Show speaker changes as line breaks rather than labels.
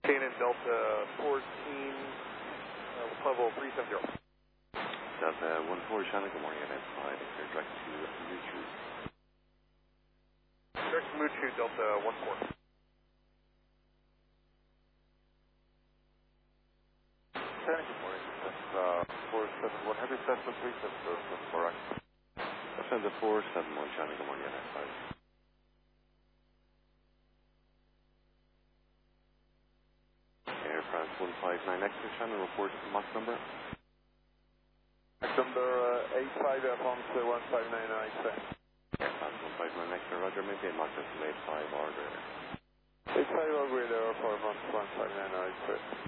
Canon Delta 14, level 370.
Delta 14, Shannon, good morning, identified. Clear direct to Muchu.
Direct to Muchu, Delta 14.
Shannon, good morning. That's 471. Heavy Cessna 370, correct?
Cessna 471, Shannon, good morning, identified. Air France 159, next to Shannon, report Mach number.
Mach number 85 Air France 1599.
Air France 159, next to Roger, maintain Mach decimal 85 or greater.
85 or greater, Air France 1599.